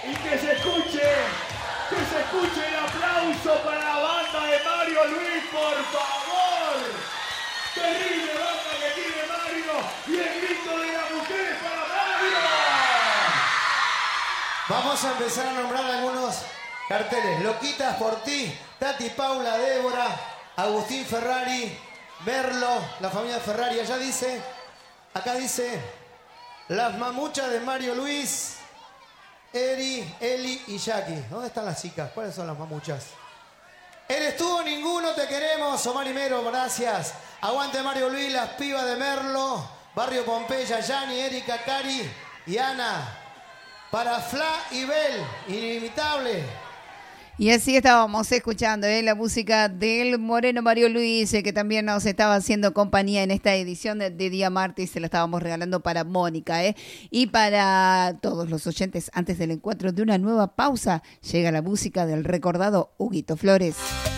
Y que se escuche el aplauso para la banda de Mario Luis, por favor. Terrible banda que tiene Mario y el grito de las mujeres para Mario. Vamos a empezar a nombrar algunos carteles. Loquitas por ti, Tati Paula, Débora, Agustín Ferrari, Merlo, la familia Ferrari. Allá dice, acá dice, las mamuchas de Mario Luis, Eri, Eli y Jackie. ¿Dónde están las chicas? ¿Cuáles son las mamuchas? Eres tú o ninguno, te queremos. Omar y Mero, gracias. Aguante Mario Luis, las pibas de Merlo, Barrio Pompeya, Yani, Erika, Cari y Ana. Para Fla y Bel, inimitable. Y así estábamos escuchando la música del Moreno Mario Luis, que también nos estaba haciendo compañía en esta edición de Día Martes. Se la estábamos regalando para Mónica, y para todos los oyentes. Antes del encuentro de una nueva pausa, llega la música del recordado Huguito Flores.